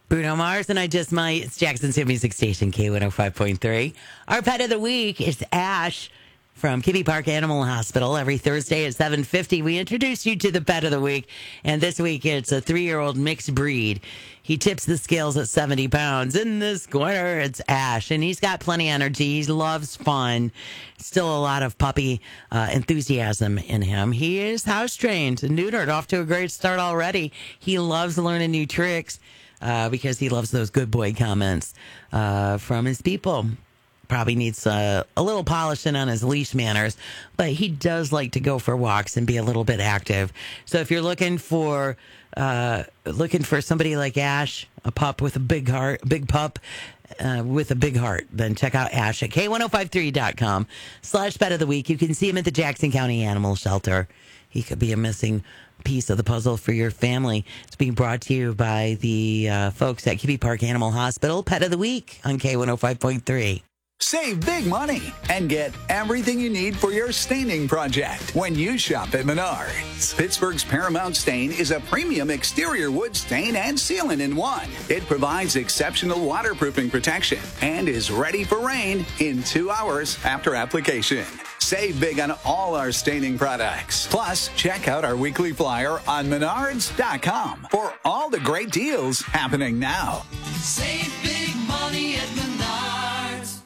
Bruno Mars and I Just Might. It's Jackson's hit music station, K105.3. Our pet of the week is Ash from Kibbe Park Animal Hospital. Every Thursday at 7:50, we introduce you to the pet of the week. And this week, it's a 3-year-old mixed breed. He tips the scales at 70 pounds. In this corner, it's Ash. And he's got plenty of energy. He loves fun. Still a lot of puppy enthusiasm in him. He is house trained and neutered, off to a great start already. He loves learning new tricks. Because he loves those good boy comments from his people. Probably needs a little polishing on his leash manners, but he does like to go for walks and be a little bit active. So if you're looking for somebody like Ash, a pup with a big heart, big pup with a big heart, then check out Ash at K1053.com/pet of the week. You can see him at the Jackson County Animal Shelter. He could be a missing piece of the puzzle for your family. It's being brought to you by the folks at Kibbe Park Animal Hospital. Pet of the Week on K105.3. Save big money and get everything you need for your staining project when you shop at Menards. Pittsburgh's Paramount Stain is a premium exterior wood stain and sealant in one. It provides exceptional waterproofing protection and is ready for rain in 2 hours after application. Save big on all our staining products. Plus, check out our weekly flyer on Menards.com for all the great deals happening now. Save big money at Menards.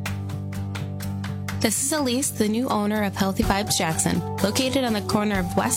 This is Elise, the new owner of Healthy Vibes Jackson, located on the corner of West